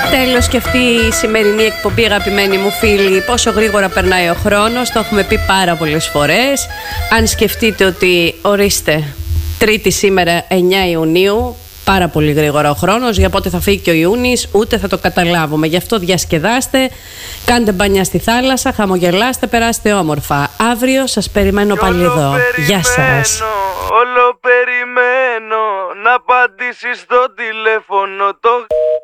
Τέλος και αυτή η σημερινή εκπομπή, αγαπημένοι μου φίλοι, πόσο γρήγορα περνάει ο χρόνος, το έχουμε πει πάρα πολλές φορές. Αν σκεφτείτε ότι, ορίστε, Τρίτη σήμερα 9 Ιουνίου, πάρα πολύ γρήγορα ο χρόνος, για πότε θα φύγει και ο Ιούνις, ούτε θα το καταλάβουμε. Γι' αυτό διασκεδάστε, κάντε μπανιά στη θάλασσα, χαμογελάστε, περάστε όμορφα. Αύριο σας περιμένω πάλι εδώ. Γεια σας. Όλο περιμένω να απαντήσεις στο τηλέφωνο το...